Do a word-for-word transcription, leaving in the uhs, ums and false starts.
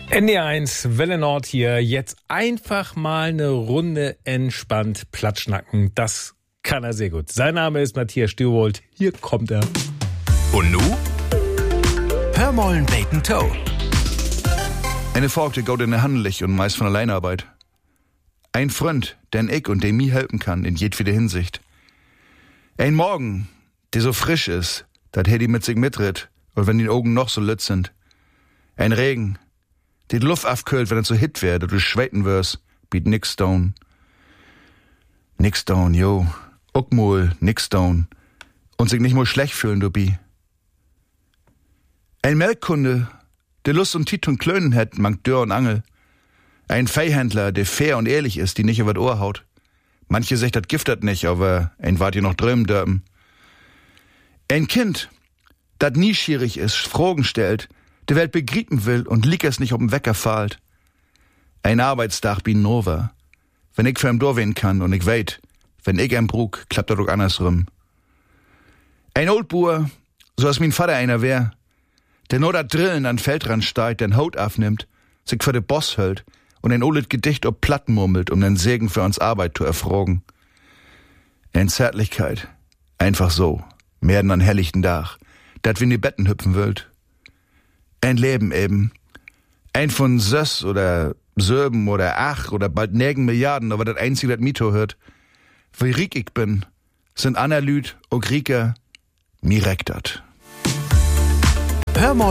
N D R eins, Welle Nord hier. Jetzt einfach mal eine Runde entspannt platschnacken. Das kann er sehr gut. Sein Name ist Matthias Stierwold. Hier kommt er. Und nu? Hör mollen Bacon Toe. Eine Frau, die geht in der Handelig und meist von Alleinarbeit. Ein Freund, den ich und dem mir helfen kann in jedwede Hinsicht. Ein Morgen, der so frisch ist, dat er die mit sich mitritt, und wenn die Augen noch so lütt sind. Ein Regen, die die Luft aufkühlt, wenn es so hit wär, dat du schweiten wirst, biet nix down. Nix down, jo. Uckmol, nix down. Und sich nicht mal schlecht fühlen, du bi. Ein Melkkunde, der Lust und Tit und Klönen hätt, mangt Dörr und Angel. Ein Viehhändler, der fair und ehrlich ist, die nicht über das Ohr haut. Manche sagt, das giftet nicht, aber ein wart ihr noch drüben dörpen. Ein Kind, dat nieschierig ist, Fragen stellt, die Welt begrieben will und lieg es nicht auf dem Wecker fahlt. Ein Arbeitstag bin Nova. Wenn ich für ihm durchwehen kann und ich weit, wenn ich ihm brug, klappt er doch andersrum. Ein Oldbuhr, so als mein Vater einer wär, der nur dat Drillen an Feldrand steigt, den Haut aufnimmt, sich für de Boss hält und ein olet Gedicht ob Platten murmelt, um den Segen für uns Arbeit zu erfragen. Ein Zärtlichkeit, einfach so, mehr denn an helllichten Dach, dat wir in die Betten hüpfen wollt. Ein Leben eben, ein von Söss oder Söben oder Ach oder bald nägen Milliarden, aber das einzige, das Mito hört, wie riek ich bin, sind Analyt und Grieker, mir reckt dat. Hör mal.